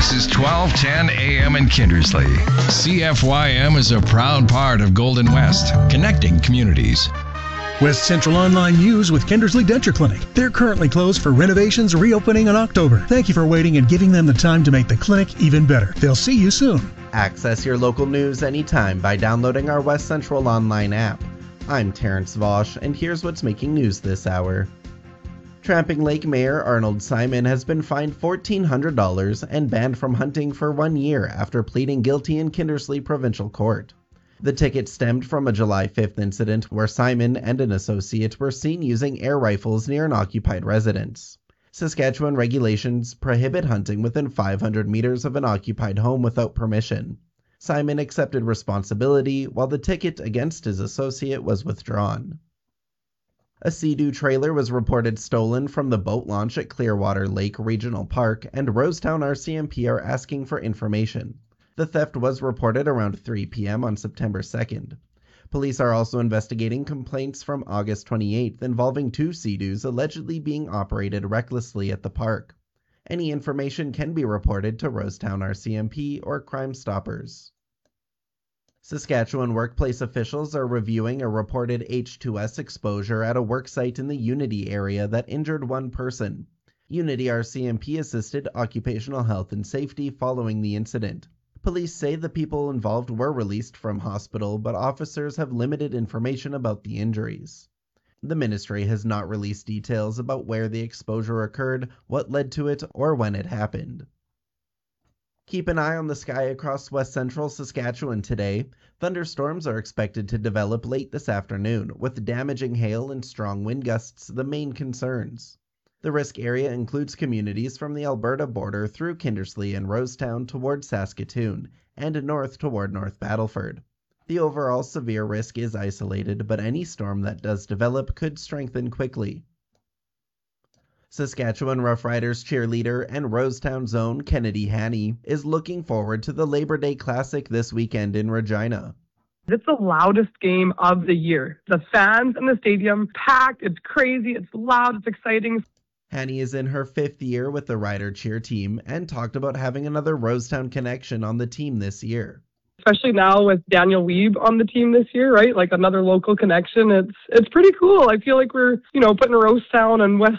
This is 1210 AM in Kindersley. CFYM is a proud part of Golden West, connecting communities. West Central Online News with Kindersley Denture Clinic. They're currently closed for renovations, reopening in October. Thank you for waiting and giving them the time to make the clinic even better. They'll see you soon. Access your local news anytime by downloading our West Central Online app. I'm Terrence Vosch, and here's what's making news this hour. Trapping Lake Mayor Arnold Simon has been fined $1,400 and banned from hunting for 1 year after pleading guilty in Kindersley Provincial Court. The ticket stemmed from a July 5th incident where Simon and an associate were seen using air rifles near an occupied residence. Saskatchewan regulations prohibit hunting within 500 meters of an occupied home without permission. Simon accepted responsibility while the ticket against his associate was withdrawn. A Sea-Doo trailer was reported stolen from the boat launch at Clearwater Lake Regional Park, and Rosetown RCMP are asking for information. The theft was reported around 3 p.m. on September 2nd. Police are also investigating complaints from August 28th involving 2 Sea-Doos allegedly being operated recklessly at the park. Any information can be reported to Rosetown RCMP or Crime Stoppers. Saskatchewan workplace officials are reviewing a reported H2S exposure at a worksite in the Unity area that injured 1 person. Unity RCMP assisted Occupational Health and Safety following the incident. Police say the people involved were released from hospital, but officers have limited information about the injuries. The ministry has not released details about where the exposure occurred, what led to it, or when it happened. Keep an eye on the sky across west central Saskatchewan today. Thunderstorms are expected to develop late this afternoon, with damaging hail and strong wind gusts the main concerns. The risk area includes communities from the Alberta border through Kindersley and Rosetown toward Saskatoon, and north toward North Battleford. The overall severe risk is isolated, but any storm that does develop could strengthen quickly. Saskatchewan Roughriders cheerleader and Rosetown's own Kennedy Haney is looking forward to the Labor Day Classic this weekend in Regina. It's the loudest game of the year. The fans in the stadium packed. It's crazy. It's loud. It's exciting. Haney is in her 5th year with the Rider Cheer team and talked about having another Rosetown connection on the team this year. Especially now with Daniel Wiebe on the team this year, right? Like another local connection. It's pretty cool. I feel like we're, putting Rosetown and West